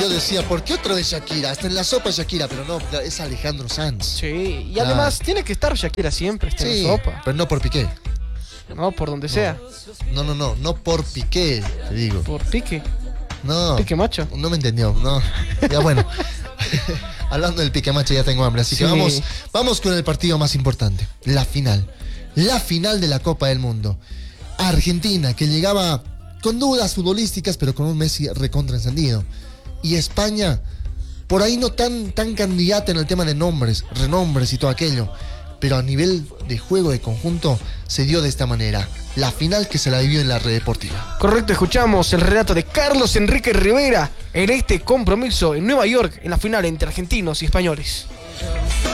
decía, ¿por qué otra vez Shakira? Hasta en la sopa Shakira, pero no, es Alejandro Sanz. Sí, y además tiene que estar Shakira siempre, en la sopa. pero no por Piqué. No, por donde sea. No por Piqué, te digo. Por Pique. No. Pique macho. No me entendió, no. Ya bueno. Hablando del pique macho ya tengo hambre, así que vamos con el partido más importante, la final. La final de la Copa del Mundo. Argentina, que llegaba con dudas futbolísticas, pero con un Messi recontra encendido. Y España, por ahí no tan candidata en el tema de nombres, renombres y todo aquello. Pero a nivel de juego de conjunto se dio de esta manera. La final que se la vivió en la Red Deportiva. Correcto, escuchamos el relato de Carlos Enrique Rivera en este compromiso en Nueva York, en la final entre argentinos y españoles.